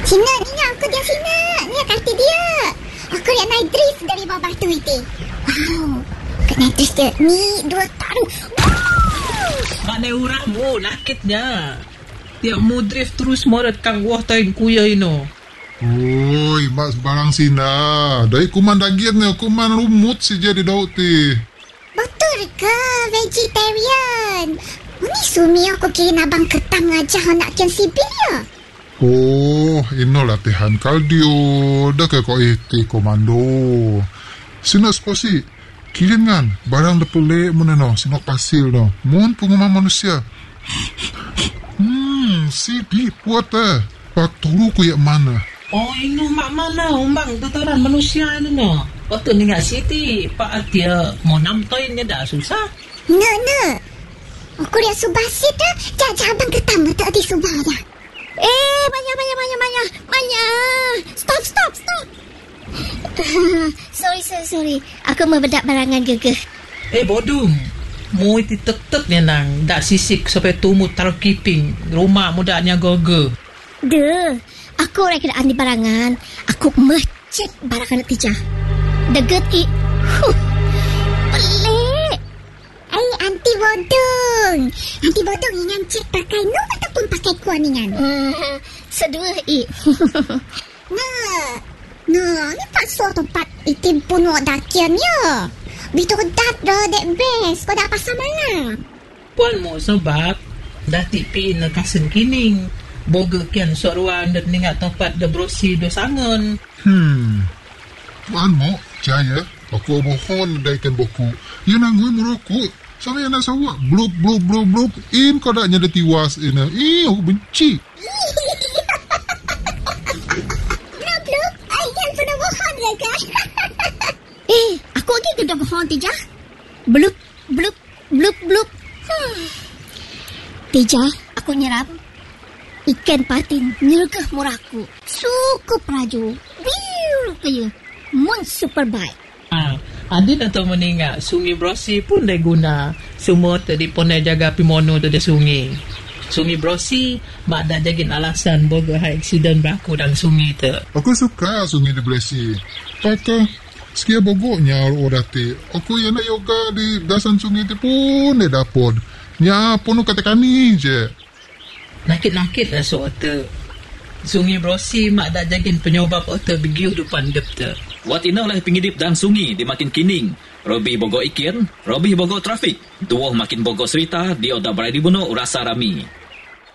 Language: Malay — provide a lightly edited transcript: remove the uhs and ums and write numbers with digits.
Cina, ni aku dia Cina. Ni kata dia. Aku lihat naik drift dari bawah batu itu. Wow. Kat naik drift dia. Ni dua taruh. Mana urangmu nakitnya. Tiap mu drift terus morat kang wah taing kuya ino. Oi, mak barang Sina. Dari kuman dagingnya, kuman lumut si jadi daun ti. Betul ke vegetarian? Ini sumi aku kira abang ketang aja nak kian sipil ya. Oh, ino latihan kardio. Dah ke kau iti komando. Sina spasi. Kirim kan, barang dah pelek mana no. Sina pasil no. Mohon pengumuman manusia. Sidi puat Pak turu ku yak mana? Oh, ino mak mana umbang tataran manusia ini no. Waktu ni nggak siti, Pak dia mau namtoinnya dah susah. No. Aku lihat subasi dah. Jajah abang ketang tak di subah dah. Manya. Stop. sorry. Aku membedak barangan gegeh. Bodong. Mu itu tetep ni nang. Dak sisik sampai tumut taruh keeping. Rumah mudanya gogo. Duh. Aku orang kena andi barangan. Aku mecek barangan tijah. Deget i. Pelik. Anti bodong ingan cek pakai no ataupun pakai kuaningan. Sedua i. Nah, ni pak suah tempat itim puno dakiannya. Bitu dat dah dek best. Kau dah pasal mana? Puan mo sebab dah tipi na kasen kining. Boga kian soruan dan ningat tempat da brosi do sangon. Puan mo, jaya. Aku mohon daikan boku. Ia nangui merokok. Sama yang nak sawak. Blub. In kau dah nyada tiwas ina. Aku benci. Blub. Ayah pernah bohong ke kan? Aku lagi gedang bohong Tijah. Blub. Tijah, aku nyerap. Ikan patin nyergah murahku. Suku praju. Biu kaya. Mon super bite. Adin atau meninggal sungai Brosi pun dah guna. Semua tadi pun dah jaga pimono tu dah sungai. Sungai Brosi mak dah jagin alasan boga high accident berlaku dalam sungai tu. Aku suka sungai di Blesi. Pakai sekia bogoknya orang ti. Aku yang nak yoga di dasan sungai tu pun dah dapat. Nya pun katakan ni je. Nakit lah soal Sungai Brosi mak dah jagin penyobab otak begiu depan dep tu. Wat ina oleh pengidip dan sungi di makin kining. Robi bogo ikin, Robi bogo trafik. Dua makin bogo cerita di oda beradi buno urasa rami.